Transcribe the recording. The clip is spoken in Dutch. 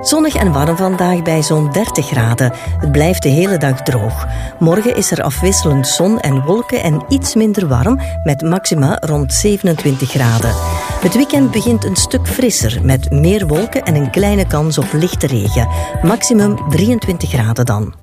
Zonnig en warm vandaag bij zo'n 30 graden. Het blijft de hele dag droog. Morgen is er afwisselend zon en wolken en iets minder warm, met maxima rond 27 graden. Het weekend begint een stuk frisser, met meer wolken en een kleine kans op lichte regen. Maximum 23 graden dan.